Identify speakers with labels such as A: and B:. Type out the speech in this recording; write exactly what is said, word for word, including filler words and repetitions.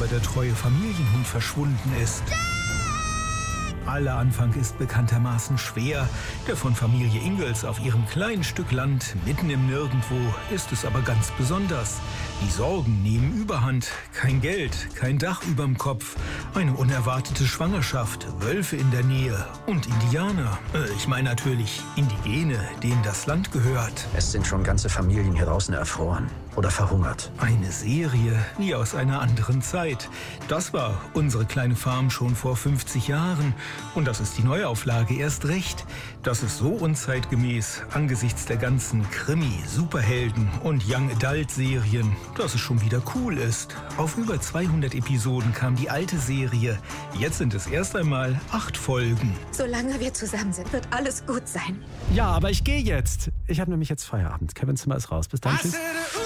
A: der treue Familienhund verschwunden ist. Aller Anfang ist bekanntermaßen schwer. Der von Familie Ingalls auf ihrem kleinen Stück Land mitten im Nirgendwo ist es aber ganz besonders. Die Sorgen nehmen Überhand. Kein Geld, kein Dach überm Kopf, eine unerwartete Schwangerschaft, Wölfe in der Nähe und Indianer. Äh, ich meine natürlich Indigene, denen das Land gehört.
B: Es sind schon ganze Familien hier draußen erfroren oder verhungert.
A: Eine Serie wie aus einer anderen Zeit. Das war unsere kleine Farm schon vor fünfzig Jahren. Und das ist die Neuauflage erst recht. Das ist so unzeitgemäß angesichts der ganzen Krimi-, Superhelden- und Young-Adult-Serien, dass es schon wieder cool ist. Auf über zweihundert Episoden kam die alte Serie. Jetzt sind es erst einmal acht Folgen.
C: Solange wir zusammen sind, wird alles gut sein.
D: Ja, aber ich gehe jetzt. Ich habe nämlich jetzt Feierabend. Kevin Zimmer ist raus. Bis dann. Tschüss.